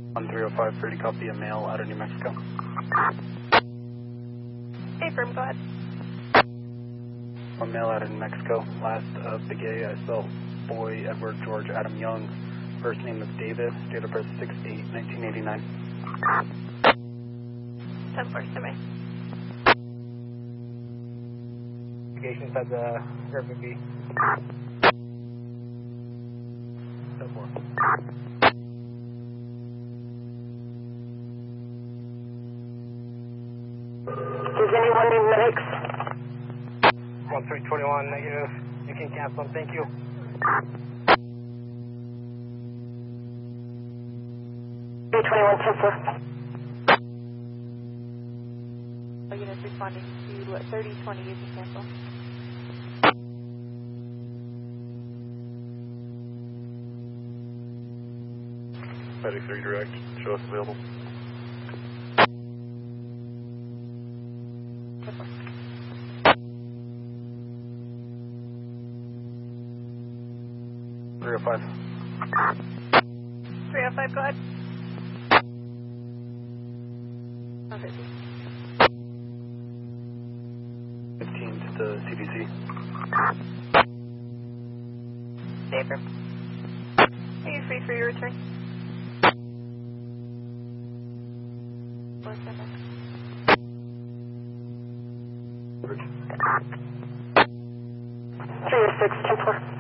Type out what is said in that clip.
1305, pretty copy, a male out of New Mexico. Affirm, go ahead. A male out of New Mexico, last Big A, I spelled boy, Edward, George, Adam Young. First name is David, date of birth 6/8/1989. 10-4, survey. Investigations at the Airbnb. 10-4. Does anyone need medics? 1321, negative. You can cancel them, thank you. B21, 10-4. Units responding to 3020, you can cancel. Medic 3 direct, show us available. Three oh five. 305, go ahead. Okay. 15 to the CBC. Affirm. Are you free for your return? 47. 306, 10-4.